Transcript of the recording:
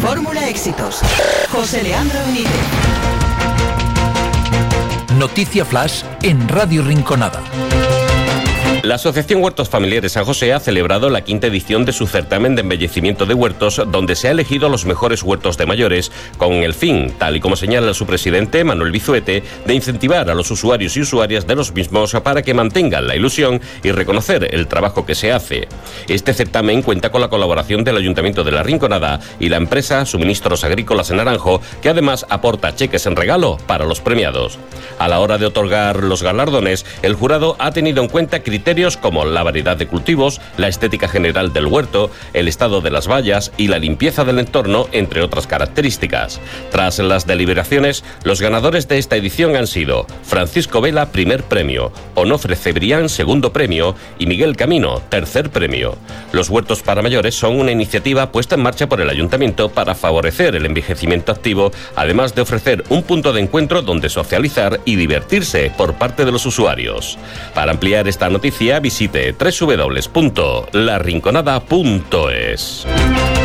Fórmula Éxitos. José Leandro Benítez. Noticia Flash en Radio Rinconada. La Asociación Huertos Familiares San José ha celebrado la 5ª edición de su certamen de embellecimiento de huertos, donde se ha elegido los mejores huertos de mayores, con el fin, tal y como señala su presidente, Manuel Bizuete, de incentivar a los usuarios y usuarias de los mismos para que mantengan la ilusión y reconocer el trabajo que se hace. Este certamen cuenta con la colaboración del Ayuntamiento de La Rinconada y la empresa Suministros Agrícolas en Naranjo, que además aporta cheques en regalo para los premiados. A la hora de otorgar los galardones, el jurado ha tenido en cuenta criterios como la variedad de cultivos, la estética general del huerto, el estado de las vallas y la limpieza del entorno, entre otras características. Tras las deliberaciones, los ganadores de esta edición han sido Francisco Vela, primer premio, Onofre Cebrián, segundo premio y Miguel Camino, tercer premio. Los huertos para mayores son una iniciativa puesta en marcha por el Ayuntamiento para favorecer el envejecimiento activo, además de ofrecer un punto de encuentro donde socializar y divertirse por parte de los usuarios. Para ampliar esta noticia, visite www.larinconada.es.